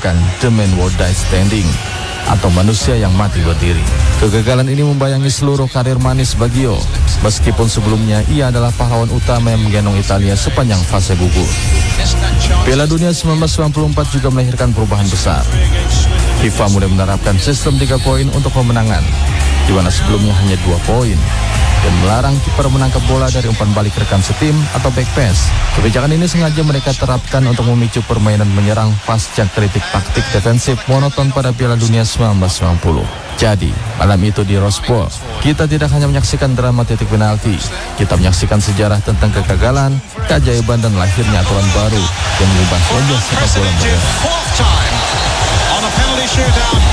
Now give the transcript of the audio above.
dinamakan The Man Who Died Standing atau manusia yang mati berdiri. Kegagalan ini membayangi seluruh karir manis Baggio, meskipun sebelumnya ia adalah pahlawan utama yang menggendong Italia sepanjang fase gugur. Piala Dunia 1994 juga melahirkan perubahan besar. FIFA mulai menerapkan sistem 3 poin untuk kemenangan, di mana sebelumnya hanya 2 poin, dan melarang kiper menangkap bola dari umpan balik rekan setim atau back pass. Kebijakan ini sengaja mereka terapkan untuk memicu permainan menyerang pasca kritik taktik defensif monoton pada Piala Dunia 1990. Jadi, malam itu di Rose Bowl, kita tidak hanya menyaksikan drama titik penalti, kita menyaksikan sejarah tentang kegagalan, keajaiban dan lahirnya aturan baru yang mengubah wajah sepak bola modern.